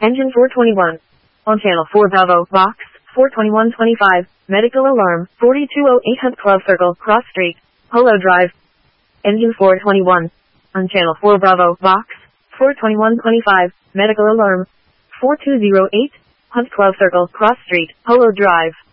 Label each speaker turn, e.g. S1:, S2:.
S1: Engine 421. On channel 4 Bravo, box, 42125, medical alarm, 4208 Hunt Club Circle, Cross Street, Polo Drive. Engine 421. On channel 4 Bravo, box, 42125, medical alarm, 4208, Hunt Club Circle, Cross Street, Polo Drive.